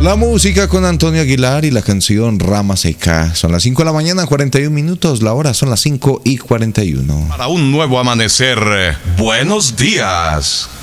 La música con Antonio Aguilar y la canción Rama Seca. Son las 5 de la mañana, 41 minutos. La hora son las 5:41. Para un nuevo amanecer, buenos días.